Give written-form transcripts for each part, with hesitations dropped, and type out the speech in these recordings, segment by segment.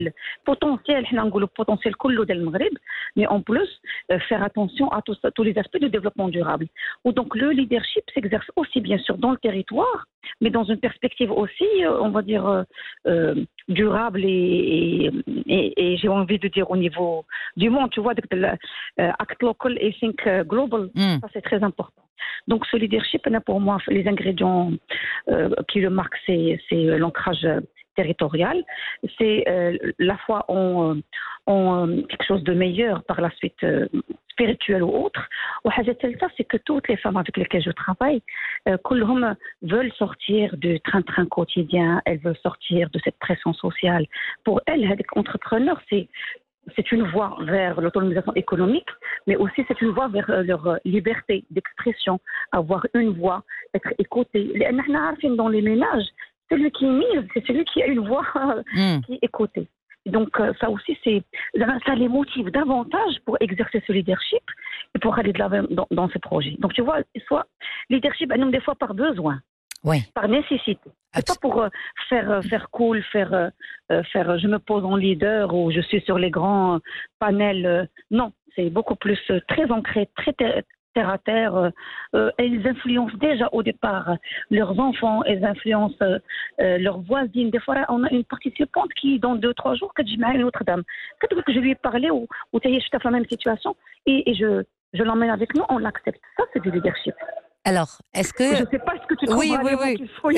potentiel, le potentiel كله ديال المغرب, mais en plus faire attention à tous les aspects de développement durable. Ou donc le leadership s'exerce aussi bien sûr dans le territoire, mais dans une perspective aussi, on va dire durable et j'ai envie de dire au niveau du monde, tu vois, act local et think global, ça c'est très important. Donc ce leadership, pour moi, les ingrédients qui le marquent, c'est l'ancrage territorial, c'est la foi en quelque chose de meilleur par la suite, spirituel ou autre. Ou ça, c'est que toutes les femmes avec lesquelles je travaille, كلهم veulent sortir du train-train quotidien, elles veulent sortir de cette pression sociale. Pour elles, les entrepreneurs, c'est une voie vers l'autonomisation économique, mais aussi c'est une voie vers leur liberté d'expression, avoir une voix, être écouté. Dans les ménages, celui qui mise, c'est celui qui a une voix qui est écoutée. Donc ça aussi, ça les motive davantage pour exercer ce leadership et pour aller de l'avant dans ce projet. Donc tu vois, soit leadership, des fois par besoin, par nécessité. C'est pas pour faire cool, faire je me pose en leader ou je suis sur les grands panels. Non, c'est beaucoup plus très ancré, très terre à terre. Elles influencent déjà au départ leurs enfants, elles influencent leurs voisines. Des fois, on a une participante qui, dans 2-3 jours, que une autre dame. Que je lui ai parlé ou tu es dans la même situation et je l'emmène avec nous, on l'accepte. Ça, c'est du leadership. Alors, est-ce que... Je ne sais pas ce que tu trouves qu'il faut.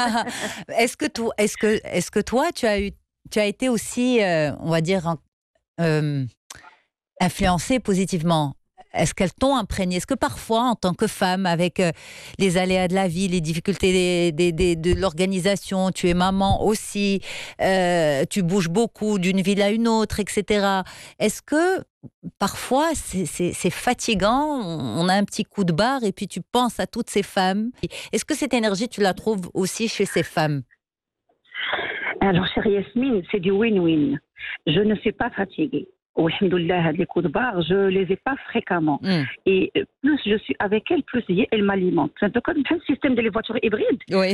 Est-ce que toi, tu as été aussi, on va dire, influencée positivement? Est-ce qu'elles t'ont imprégné? Est-ce que parfois, en tant que femme, avec les aléas de la vie, les difficultés de l'organisation, tu es maman aussi, tu bouges beaucoup d'une ville à une autre, etc. Est-ce que parfois, c'est fatigant, on a un petit coup de barre et puis tu penses à toutes ces femmes? Est-ce que cette énergie, tu la trouves aussi chez ces femmes? Alors, chère Yasmine, c'est du win-win. Je ne suis pas fatiguée. Alhamdoulilah, les coups de barre, je les ai pas fréquemment. Et plus je suis avec elle, plus elle m'alimente. C'est un peu comme le système des voitures hybrides. Oui.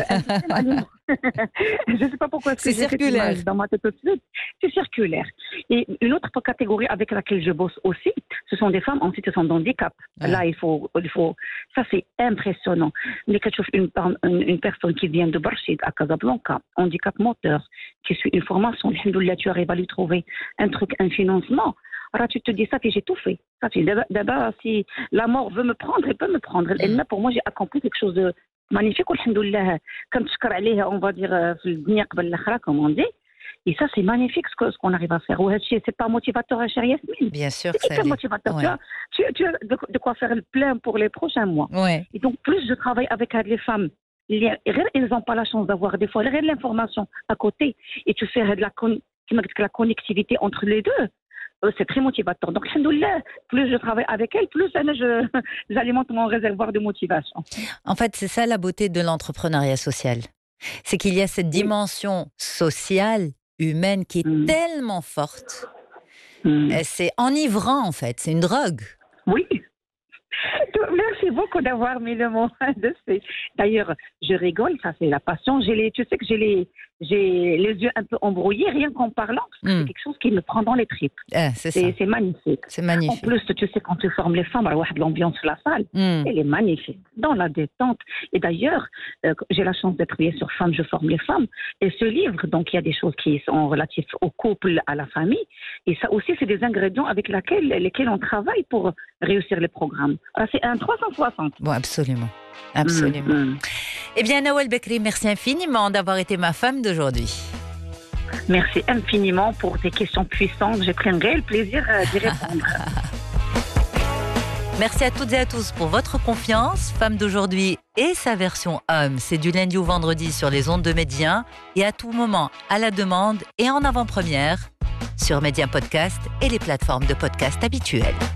Je ne sais pas pourquoi c'est circulaire dans ma tête tout de suite. C'est circulaire. Et une autre catégorie avec laquelle je bosse aussi, ce sont des femmes en situation de handicap. Là, il faut. Ça, c'est impressionnant. Mais quand je trouve une personne qui vient de Barchid à Casablanca, handicap moteur, qui suit une formation, alhamdoulilah, tu arrives à lui trouver un truc, un financement. Alors tu te dis ça, puis j'ai tout fait. Ça, d'abord, si la mort veut me prendre, elle peut me prendre. Et là, pour moi, j'ai accompli quelque chose de magnifique. Alhamdoulilah, comme tu connais, on va dire, comme on dit. Et ça, c'est magnifique ce qu'on arrive à faire. C'est pas motivateur, chère Yasmine. Bien sûr, c'est hyper motivateur. Ouais. Tu as de quoi faire le plein pour les prochains mois. Ouais. Et donc, plus je travaille avec les femmes, ils n'ont pas la chance d'avoir des fois l'information à côté. Et tu fais la connectivité entre les deux. C'est très motivateur. Donc, alhamdoulilah, plus je travaille avec elle, plus j'alimente mon réservoir de motivation. En fait, c'est ça la beauté de l'entrepreneuriat social. C'est qu'il y a cette dimension sociale, humaine, qui est tellement forte. C'est enivrant, en fait. C'est une drogue. Oui. Merci beaucoup d'avoir mis le mot dessus. D'ailleurs, je rigole, ça c'est la passion. Tu sais que j'ai les yeux un peu embrouillés, rien qu'en parlant, parce que c'est quelque chose qui me prend dans les tripes. C'est magnifique. C'est magnifique. En plus, tu sais, quand tu formes les femmes, l'ambiance de la salle, elle est magnifique, dans la détente. Et d'ailleurs, j'ai la chance d'être bien sûr femme, je forme les femmes. Et ce livre, donc il y a des choses qui sont relatives au couple, à la famille. Et ça aussi, c'est des ingrédients avec lesquels on travaille pour réussir les programmes. Alors, c'est un 360. Bon, absolument. Absolument. Eh bien, Nawal Bekri, merci infiniment d'avoir été ma femme d'aujourd'hui. Merci infiniment pour tes questions puissantes. J'ai pris un réel plaisir d'y répondre. Merci à toutes et à tous pour votre confiance. Femme d'aujourd'hui et sa version homme, c'est du lundi au vendredi sur les ondes de Média et à tout moment à la demande et en avant-première sur Média Podcast et les plateformes de podcast habituelles.